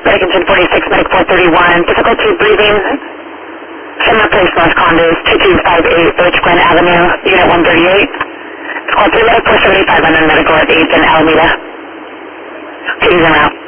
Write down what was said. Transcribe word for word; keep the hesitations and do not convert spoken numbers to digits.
Medic engine forty-six, medic four thirty-one, difficulty breathing, similar place Los Condes, two two five eight Birch Glen Avenue, unit one thirty-eight. Squad three, medic four seventy-five, unknown medical at eighth and Alameda. Please, I'm out.